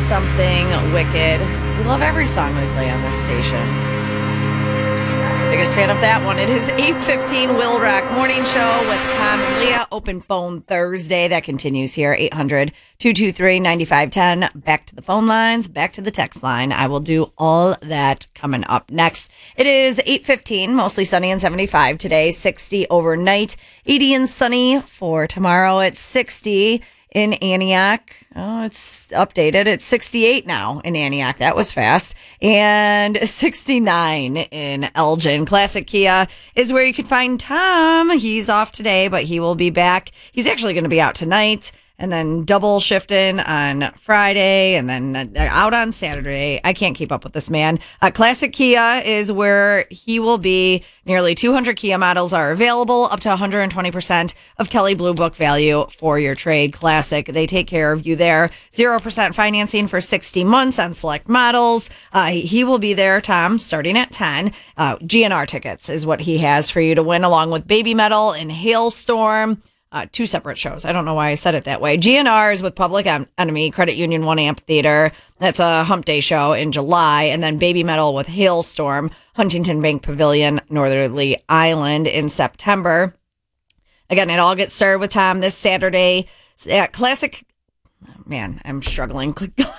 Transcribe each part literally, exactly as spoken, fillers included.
Something Wicked. We love every song we play on this station. Just not the biggest fan of that one. It is eight fifteen Will Rock Morning Show with Tom and Leah. Open phone Thursday. That continues here. eight hundred, two two three, nine five one zero. Back to the phone lines. Back to the text line. I will do all that coming up next. It is eight fifteen. Mostly sunny and seventy-five today. sixty overnight. eighty and sunny for tomorrow. It's sixty in Antioch. Oh, it's updated. It's sixty-eight now in Antioch. That was fast. And sixty-nine in Elgin. Classic Kia is where you can find Tom. He's off today, but he will be back. He's actually going to be out tonight and then double shifting on Friday and then out on Saturday. I can't keep up with this man. Uh, Classic Kia is where he will be. Nearly two hundred Kia models are available, up to one hundred twenty percent of Kelley Blue Book value for your trade. Classic. They take care of you there. zero percent financing for sixty months on select models. Uh, he will be there, Tom, starting at ten. Uh, G N R tickets is what he has for you to win, along with Baby Metal and Hailstorm. Uh, two separate shows. I don't know why I said it that way. G N R is with Public Enemy, Credit Union One Amphitheater. That's a hump day show in July. And then Baby Metal with Hailstorm, Huntington Bank Pavilion, Northerly Island in September. Again, it all gets started with Tom this Saturday. At Classic, man, I'm struggling.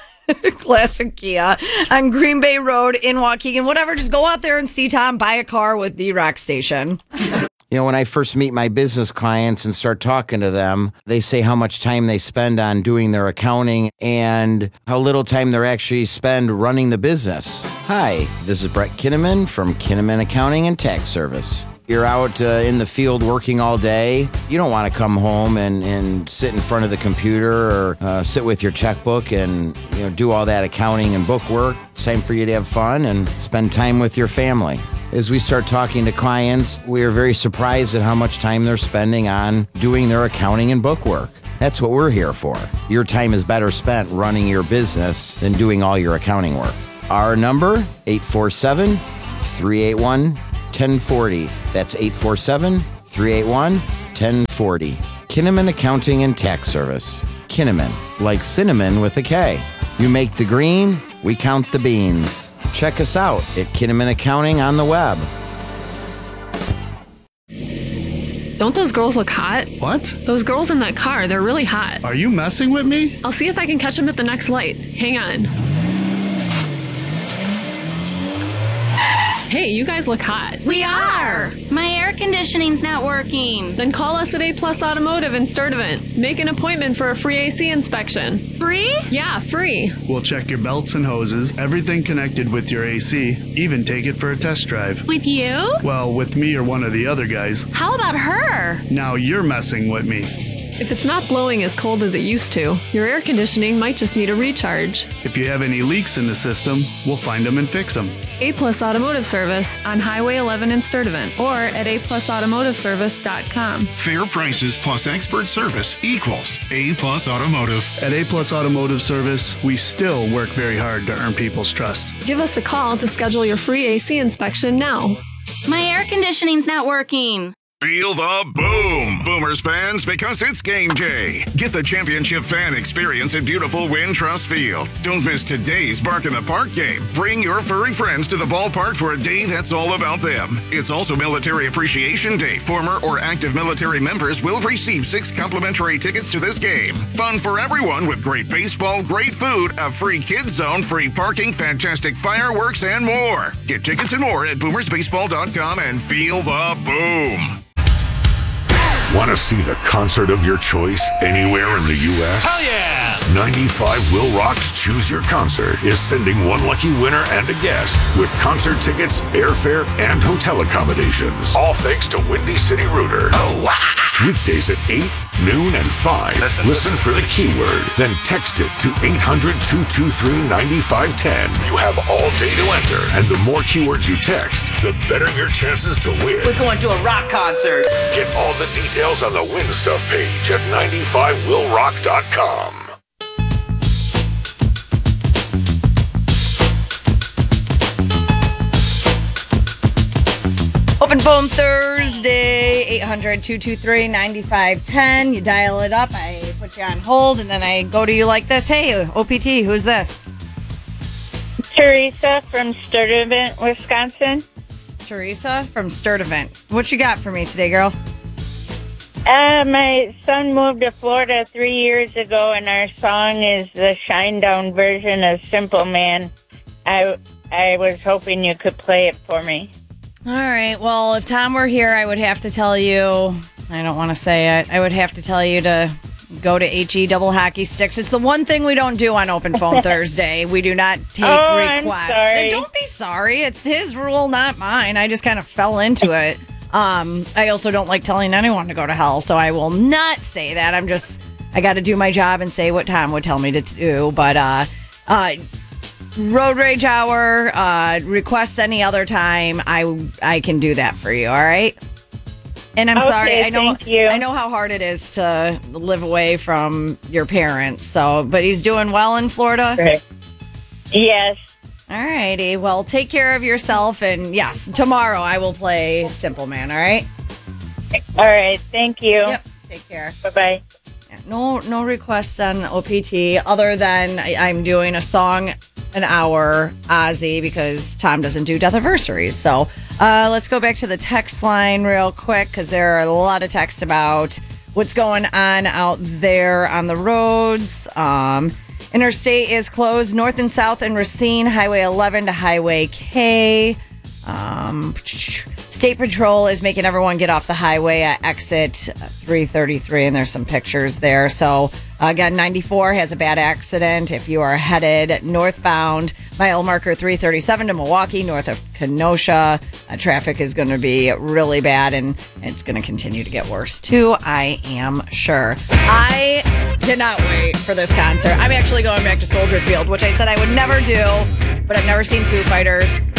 Classic Kia on Green Bay Road in Waukegan. Whatever, just go out there and see Tom, buy a car with the Rock Station. You know, when I first meet my business clients and start talking to them, they say how much time they spend on doing their accounting and how little time they actually spend running the business. Hi, this is Brett Kinnaman from Kinnaman Accounting and Tax Service. You're out uh, in the field working all day. You don't want to come home and, and sit in front of the computer or uh, sit with your checkbook and you know do all that accounting and book work. It's time for you to have fun and spend time with your family. As we start talking to clients, we are very surprised at how much time they're spending on doing their accounting and book work. That's what we're here for. Your time is better spent running your business than doing all your accounting work. Our number, eight four seven, three eight one, one oh four oh. That's eight four seven, three eight one, one oh four oh. Kinnaman Accounting and Tax Service. Kinnaman, like cinnamon with a K. You make the green, we count the beans. Check us out at Kinnaman Accounting on the web. Don't those girls look hot? What? Those girls in that car, they're really hot. Are you messing with me? I'll see if I can catch them at the next light. Hang on. Hey, you guys look hot. We are! My air conditioning's not working. Then call us at A Plus Automotive in Sturtevant. Make an appointment for a free A C inspection. Free? Yeah, free. We'll check your belts and hoses, everything connected with your A C, even take it for a test drive. With you? Well, with me or one of the other guys. How about her? Now you're messing with me. If it's not blowing as cold as it used to, your air conditioning might just need a recharge. If you have any leaks in the system, we'll find them and fix them. A Plus Automotive Service on Highway eleven in Sturtevant or at a plus automotive service dot com. Fair prices plus expert service equals A Plus Automotive. At A Plus Automotive Service, we still work very hard to earn people's trust. Give us a call to schedule your free A C inspection now. My air conditioning's not working. Feel the boom, Boomers fans, because it's game day. Get the championship fan experience at beautiful Wintrust Field. Don't miss today's Bark in the Park game. Bring your furry friends to the ballpark for a day that's all about them. It's also Military Appreciation Day. Former or active military members will receive six complimentary tickets to this game. Fun for everyone with great baseball, great food, a free kids zone, free parking, fantastic fireworks, and more. Get tickets and more at boomers baseball dot com and feel the boom. Want to see the concert of your choice anywhere in the U S? Hell yeah! ninety-five Will Rock's Choose Your Concert is sending one lucky winner and a guest with concert tickets, airfare, and hotel accommodations. All thanks to Windy City Rooter. Oh, wow! Weekdays at eight, noon, and five. Listen, Listen for the keyword, then text it to eight hundred, two two three, nine five one zero. You have all day to enter, and the more keywords you text, the better your chances to win. We're going to a rock concert. Get all the details on the Win Stuff page at ninety-five will rock dot com. Open phone Thursday, eight hundred, two two three, nine five one zero. You dial it up. I put put you on hold, and then I go to you like this. Hey, O P T, who's this? Teresa from Sturtevant, Wisconsin. It's Teresa from Sturtevant. What you got for me today, girl? Uh, my son moved to Florida three years ago, and our song is the Shinedown version of Simple Man. I, I was hoping you could play it for me. All right. Well, if Tom were here, I would have to tell you, I don't want to say it, I would have to tell you to go to H E double hockey sticks. It's the one thing we don't do on Open Phone Thursday. We do not take oh, requests. I'm sorry. Don't be sorry. It's his rule, not mine. I just kind of fell into it. Um, I also don't like telling anyone to go to hell, so I will not say that. I'm just, I got to do my job and say what Tom would tell me to do. But uh, uh, Road Rage Hour, uh, request any other time, I I can do that for you. All right. And I'm okay, sorry. I know. Thank you. I know how hard it is to live away from your parents. So, but he's doing well in Florida. Right. Yes. All righty. Well, take care of yourself. And yes, tomorrow I will play Simple Man. All right. All right. Thank you. Yep. Take care. Bye bye. No, no requests on O P T other than I, I'm doing a song an hour, Ozzy, because Tom doesn't do death anniversaries. So uh, let's go back to the text line real quick because there are a lot of texts about what's going on out there on the roads. Um, Interstate is closed north and south in Racine, Highway eleven to Highway K. Um, State Patrol is making everyone get off the highway at exit three thirty-three, and there's some pictures there. So, again, ninety-four has a bad accident. If you are headed northbound, mile marker three thirty-seven to Milwaukee, north of Kenosha, uh, traffic is going to be really bad, and it's going to continue to get worse, too, I am sure. I cannot wait for this concert. I'm actually going back to Soldier Field, which I said I would never do, but I've never seen Foo Fighters.